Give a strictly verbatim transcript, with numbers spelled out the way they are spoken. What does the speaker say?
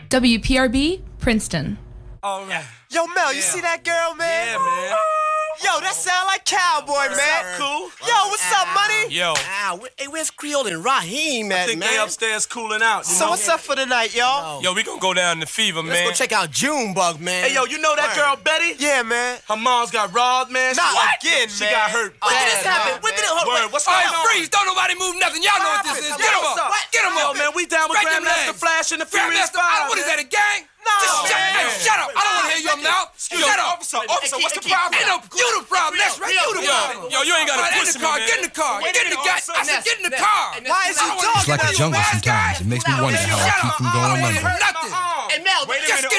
W P R B, Princeton. All right. Yo, Mel, you Yeah. see that girl, man? Yeah, man. Yo, that sound like Cowboy, man. Cool. Yo, what's up, money? Yo, Ah, wh- hey, where's Creole and Raheem I at, think man? they upstairs cooling out. You So know? what's up for the night, y'all? Yo, we gonna go down to Fever, Let's man. go check out Junebug, man. Hey, yo, you know that Word. girl Betty? Yeah, man. Her mom's got robbed, man. She Not got- again, She man. got hurt. When did Bad, this happen? man. When did it? Hold Word, wait. what's All going right, on? freeze. Don't nobody move nothing. Y'all know what this is. happened? Get him What's up. up? Get him Yo, up. man, we down with Break them Grandmaster legs. Flash and the Furious Grandmaster, I- Five. what is man. that, a gang? No, Just shut, man. hey, shut up. I don't want to hear your mouth. Excuse Shut me, up. officer, officer, what's the Ain't problem? no, you the problem. That's right. You the Yo, problem. yo, you ain't gotta All right, push in the me, car. man. Get in the car. Wait Get in a the minute, car. I said, get in the car. Why is he I don't wanna talking It's like hear a you, jungle bad sometimes. guy. It makes me wonder how I keep from going Shut under. up. Nothing. Hey, Mel, Wait a Just minute, get